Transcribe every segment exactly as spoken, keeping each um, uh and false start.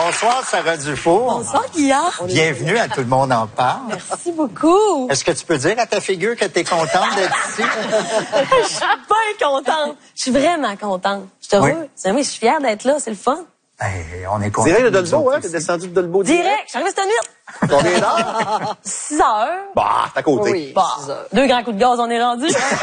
Bonsoir, Sarah Dufour. Bonsoir, Guillaume. Bienvenue à Tout le monde en parle. Merci beaucoup. Est-ce que tu peux dire à ta figure que tu es contente d'être ici? Je suis bien contente. Je suis vraiment contente. Je te Oui. veux. Oui, je suis fière d'être là. C'est le fun. Hey, on est contents. Direct de Dolbeau, hein? T'es descendu de Dolbeau direct. Direct. Je suis arrivée cette nuit. Combien d'heures? six heures. Bah, c'est à côté. Oui. Bah, deux grands coups de gaz, on est rendu.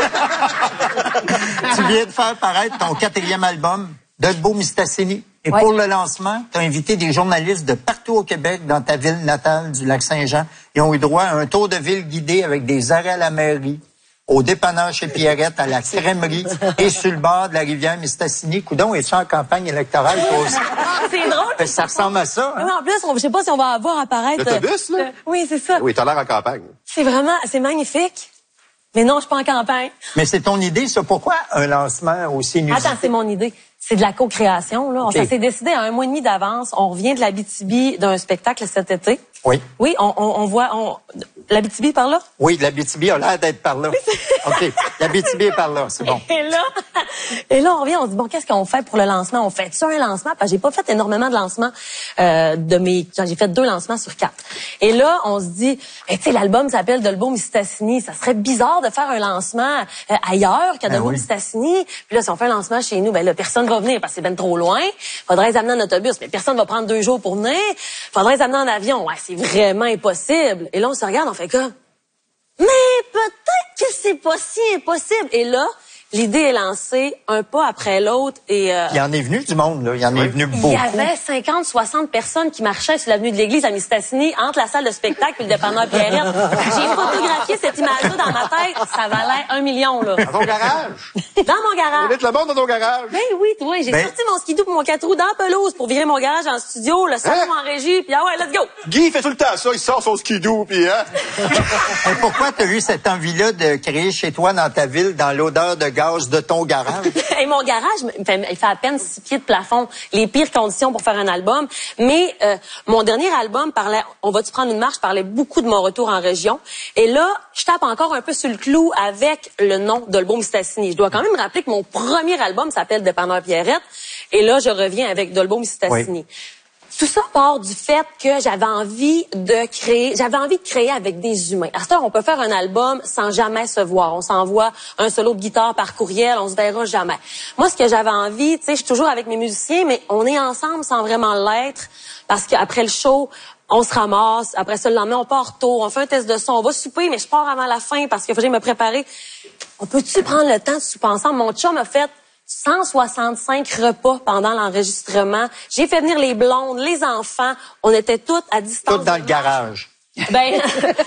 Tu viens de faire paraître ton quatrième album, Dolbeau-Mistassini. Et Ouais. pour le lancement, tu as invité des journalistes de partout au Québec, dans ta ville natale du Lac-Saint-Jean. Ils ont eu droit à un tour de ville guidé avec des arrêts à la mairie, au dépanneur chez Pierrette, à la crèmerie et sur le bord de la rivière Mistassini. Coudon, es-tu en campagne électorale toi aussi? C'est drôle. Ça ressemble à ça, hein? Mais en plus, on, je sais pas si on va avoir apparaître. L'autobus, là? euh, oui, c'est ça. Oui, t'as l'air en campagne. C'est vraiment, c'est magnifique. Mais non, je suis pas en campagne. Mais c'est ton idée, ça. Pourquoi un lancement aussi inusité? Attends, c'est mon idée. C'est de la co-création, là. OK. Ça s'est décidé à un mois et demi d'avance. On revient de l'Abitibi d'un spectacle cet été. Oui. Oui, on, on, on voit, on, l'Abitibi par là? Oui, l'Abitibi a l'air d'être par là. OK, l'Abitibi est par là, c'est bon. Et là, et là, on revient, on se dit, bon, qu'est-ce qu'on fait pour le lancement? On fait ça un lancement? Parce que j'ai pas fait énormément de lancements, euh, de mes, j'ai fait deux lancements sur quatre. Et là, on se dit, eh, tu sais, l'album s'appelle Dolbeau-Mistassini. Ça serait bizarre de faire un lancement euh, ailleurs qu'à Ben Dolbeau-Mistassini. Puis là, si on fait un lancement chez nous, ben là, personne va venir parce que c'est ben trop loin. Faudrait les amener en autobus, mais personne va prendre deux jours pour venir. Faudrait les amener en avion. Ouais, c'est vraiment impossible. Et là, on se regarde, on fait quoi? Mais peut-être que c'est pas si impossible. Et là, l'idée est lancée un pas après l'autre et euh, Il y en est venu du monde, là. Il y en est venu beaucoup. il y avait cinquante, soixante personnes qui marchaient sur l'avenue de l'église à Mistassini entre la salle de spectacle et le dépanneur Pierrette. J'ai photographié cette image-là dans ma tête. Ça valait un million, là. Dans ton garage? Dans mon garage. Mettre le monde dans ton garage? Ben oui, tu vois, j'ai Ben- sorti mon skidoo pour mon quatre roues dans la pelouse pour virer mon garage en studio, le salon Hein? en régie, puis ah ouais, let's go! Guy, il fait tout le temps ça. Il sort son skidoo, puis hein? Mais pourquoi tu as eu cette envie-là de créer chez toi, dans ta ville, dans l'odeur de gaz de ton garage? Et mon garage, il fait, il fait à peine six pieds de plafond. Les pires conditions pour faire un album. Mais euh, mon dernier album parlait, on va-tu prendre une marche, parlait beaucoup de mon retour en région. Et là, je tape encore un peu sur le clou avec le nom Dolbeau-Mistassini. Je dois quand même rappeler que mon premier album s'appelle Dépanneur Pierrette. Et là, je reviens avec Dolbeau-Mistassini. Oui. Tout ça part du fait que j'avais envie de créer, j'avais envie de créer avec des humains. À cette heure, on peut faire un album sans jamais se voir. On s'envoie un solo de guitare par courriel, on se verra jamais. Moi, ce que j'avais envie, tu sais, je suis toujours avec mes musiciens, mais on est ensemble sans vraiment l'être, parce qu'après le show, on se ramasse. Après ça, le lendemain, on part tôt, on fait un test de son, on va souper, mais je pars avant la fin parce qu'il faut que j'aille me préparer. On peut-tu prendre le temps de souper ensemble? Mon chum a fait cent soixante-cinq repas pendant l'enregistrement. J'ai fait venir les blondes, les enfants. On était toutes à distance. Tout dans le garage. Ben,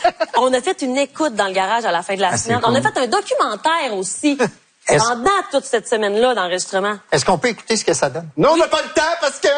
on a fait une écoute dans le garage à la fin de la Ah, c'est semaine. On a cool. fait un documentaire aussi Est-ce- pendant toute cette semaine-là d'enregistrement. Est-ce qu'on peut écouter ce que ça donne? Non, on n'a pas le temps parce que...